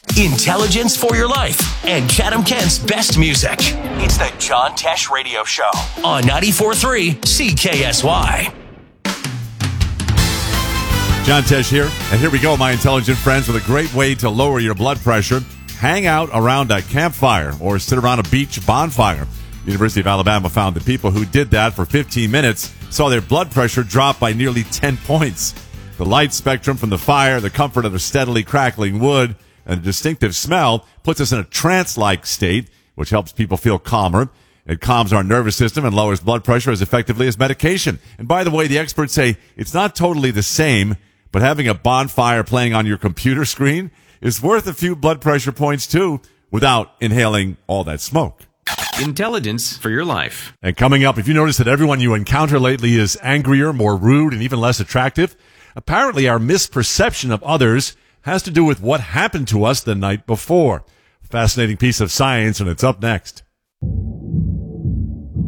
intelligence for your life, and Chatham-Kent's best music. It's the John Tesh Radio Show on 94.3 CKSY. John Tesh here, and here we go, my intelligent friends, with a great way to lower your blood pressure. Hang out around a campfire or sit around a beach bonfire. The University of Alabama found that people who did that for 15 minutes saw their blood pressure drop by nearly 10 points. The light spectrum from the fire, the comfort of the steadily crackling wood, and a distinctive smell puts us in a trance-like state, which helps people feel calmer. It calms our nervous system and lowers blood pressure as effectively as medication. And by the way, the experts say it's not totally the same, but having a bonfire playing on your computer screen is worth a few blood pressure points too, without inhaling all that smoke. Intelligence for your life. And coming up, if you notice that everyone you encounter lately is angrier, more rude, and even less attractive, apparently our misperception of others has to do with what happened to us the night before. Fascinating piece of science, and it's up next.